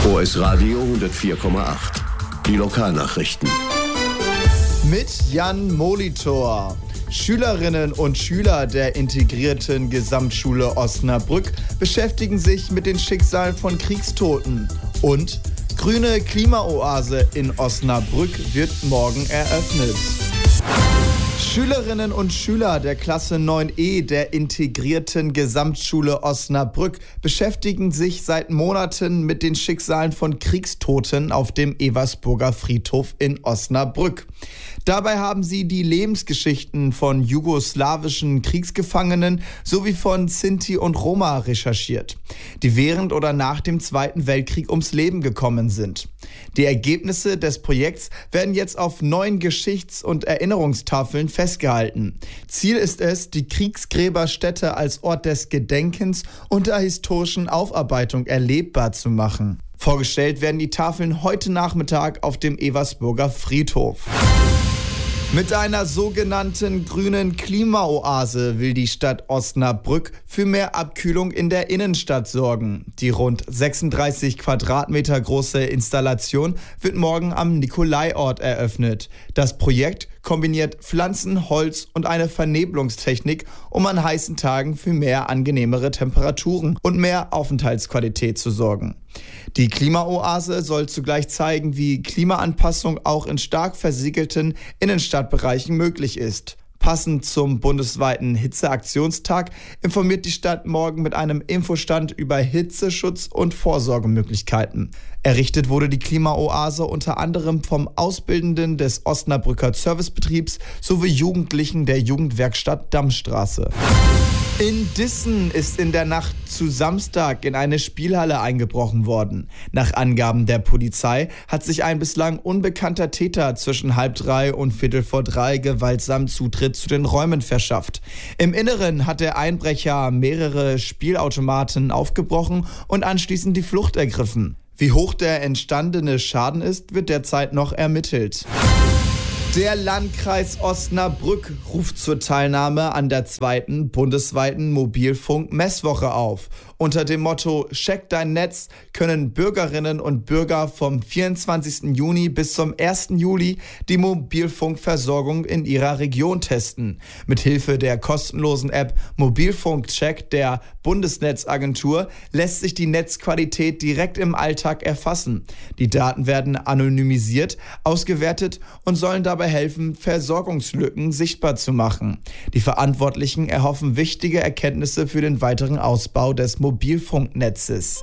OS Radio 104,8. Die Lokalnachrichten. Mit Jan Molitor. Schülerinnen und Schüler der integrierten Gesamtschule Osnabrück beschäftigen sich mit den Schicksalen von Kriegstoten. Und grüne Klimaoase in Osnabrück wird morgen eröffnet. Schülerinnen und Schüler der Klasse 9e der integrierten Gesamtschule Osnabrück beschäftigen sich seit Monaten mit den Schicksalen von Kriegstoten auf dem Eversburger Friedhof in Osnabrück. Dabei haben sie die Lebensgeschichten von jugoslawischen Kriegsgefangenen sowie von Sinti und Roma recherchiert, die während oder nach dem Zweiten Weltkrieg ums Leben gekommen sind. Die Ergebnisse des Projekts werden jetzt auf 9 Geschichts- und Erinnerungstafeln festgehalten. Ziel ist es, die Kriegsgräberstätte als Ort des Gedenkens und der historischen Aufarbeitung erlebbar zu machen. Vorgestellt werden die Tafeln heute Nachmittag auf dem Eversburger Friedhof. Mit einer sogenannten grünen Klimaoase will die Stadt Osnabrück für mehr Abkühlung in der Innenstadt sorgen. Die rund 36 Quadratmeter große Installation wird morgen am Nikolaiort eröffnet. Das Projekt kombiniert Pflanzen, Holz und eine Vernebelungstechnik, um an heißen Tagen für mehr angenehmere Temperaturen und mehr Aufenthaltsqualität zu sorgen. Die Klimaoase soll zugleich zeigen, wie Klimaanpassung auch in stark versiegelten Innenstadtbereichen möglich ist. Passend zum bundesweiten Hitzeaktionstag informiert die Stadt morgen mit einem Infostand über Hitzeschutz und Vorsorgemöglichkeiten. Errichtet wurde die Klimaoase unter anderem vom Auszubildenden des Osnabrücker Servicebetriebs sowie Jugendlichen der Jugendwerkstatt Dammstraße. In Dissen ist in der Nacht zu Samstag in eine Spielhalle eingebrochen worden. Nach Angaben der Polizei hat sich ein bislang unbekannter Täter zwischen 2:30 und 2:45 gewaltsam Zutritt zu den Räumen verschafft. Im Inneren hat der Einbrecher mehrere Spielautomaten aufgebrochen und anschließend die Flucht ergriffen. Wie hoch der entstandene Schaden ist, wird derzeit noch ermittelt. Der Landkreis Osnabrück ruft zur Teilnahme an der 2. bundesweiten Mobilfunk-Messwoche auf. Unter dem Motto Check dein Netz können Bürgerinnen und Bürger vom 24. Juni bis zum 1. Juli die Mobilfunkversorgung in ihrer Region testen. Mithilfe der kostenlosen App Mobilfunkcheck der Bundesnetzagentur lässt sich die Netzqualität direkt im Alltag erfassen. Die Daten werden anonymisiert, ausgewertet und sollen dabei helfen, Versorgungslücken sichtbar zu machen. Die Verantwortlichen erhoffen wichtige Erkenntnisse für den weiteren Ausbau des Mobilfunknetzes.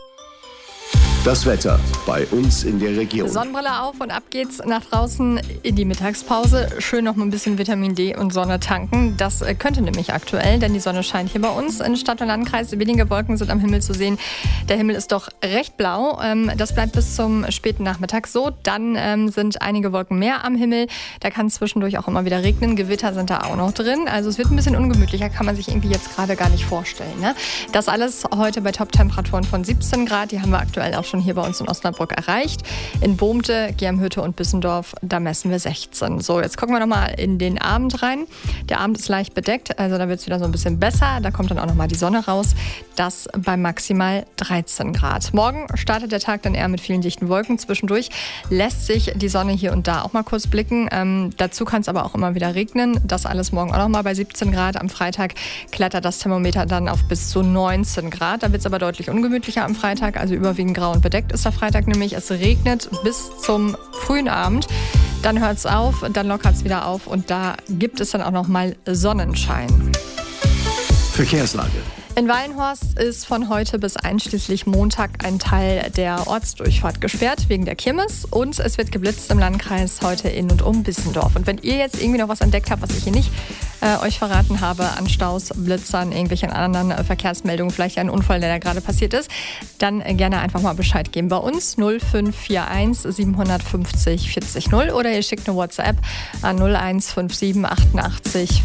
Das Wetter bei uns in der Region. Sonnenbrille auf und ab geht's nach draußen in die Mittagspause. Schön noch mal ein bisschen Vitamin D und Sonne tanken. Das könnte nämlich aktuell, denn die Sonne scheint hier bei uns in Stadt und Landkreis. Wenige Wolken sind am Himmel zu sehen. Der Himmel ist doch recht blau. Das bleibt bis zum späten Nachmittag so. Dann sind einige Wolken mehr am Himmel. Da kann zwischendurch auch immer wieder regnen. Gewitter sind da auch noch drin. Also es wird ein bisschen ungemütlicher, kann man sich irgendwie jetzt gerade gar nicht vorstellen. Ne? Das alles heute bei Top-Temperaturen von 17 Grad. Die haben wir aktuell auch schon hier bei uns in Osnabrück erreicht. In Bohmte, Germhütte und Bissendorf, da messen wir 16. So, jetzt gucken wir nochmal in den Abend rein. Der Abend ist leicht bedeckt, also da wird es wieder so ein bisschen besser. Da kommt dann auch nochmal die Sonne raus. Das bei maximal 13 Grad. Morgen startet der Tag dann eher mit vielen dichten Wolken. Zwischendurch lässt sich die Sonne hier und da auch mal kurz blicken. Dazu kann es aber auch immer wieder regnen. Das alles morgen auch nochmal bei 17 Grad. Am Freitag klettert das Thermometer dann auf bis zu 19 Grad. Da wird es aber deutlich ungemütlicher am Freitag, also überwiegend grau und bedeckt ist der Freitag nämlich. Es regnet bis zum frühen Abend. Dann hört es auf, dann lockert es wieder auf und da gibt es dann auch noch mal Sonnenschein. Verkehrslage. In Wallenhorst ist von heute bis einschließlich Montag ein Teil der Ortsdurchfahrt gesperrt wegen der Kirmes und es wird geblitzt im Landkreis heute in und um Bissendorf. Und wenn ihr jetzt irgendwie noch was entdeckt habt, was ich hier nicht euch verraten habe, an Staus, Blitzern, irgendwelchen anderen Verkehrsmeldungen, vielleicht ein Unfall, der da gerade passiert ist, dann gerne einfach mal Bescheid geben bei uns 0541 750 40 0 oder ihr schickt eine WhatsApp an 0157 88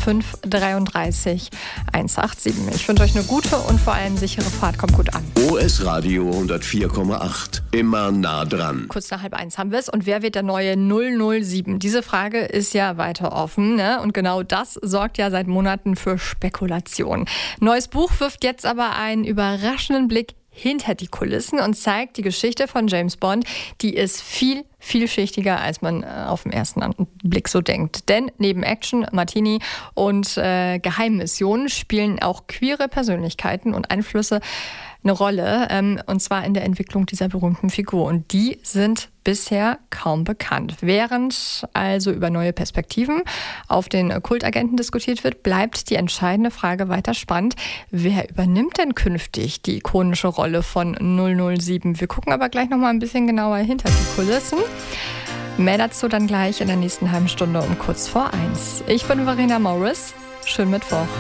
533 187. Ich wünsche euch eine gute und vor allem sichere Fahrt. Kommt gut an. OS Radio 104,8. Immer nah dran. Kurz nach 12:30 haben wir es. Und wer wird der neue 007? Diese Frage ist ja weiter offen, ne? Und genau das sorgt ja seit Monaten für Spekulation. Neues Buch wirft jetzt aber einen überraschenden Blick hinter die Kulissen und zeigt die Geschichte von James Bond. Die ist viel vielschichtiger, als man auf den ersten Blick so denkt. Denn neben Action, Martini und Geheimmissionen spielen auch queere Persönlichkeiten und Einflüsse eine Rolle, und zwar in der Entwicklung dieser berühmten Figur. Und die sind bisher kaum bekannt. Während also über neue Perspektiven auf den Kultagenten diskutiert wird, bleibt die entscheidende Frage weiter spannend. Wer übernimmt denn künftig die ikonische Rolle von 007? Wir gucken aber gleich noch mal ein bisschen genauer hinter die Kulissen. Mehr dazu dann gleich in der nächsten halben Stunde um kurz vor 1. Ich bin Verena Morris. Schönen Mittwoch.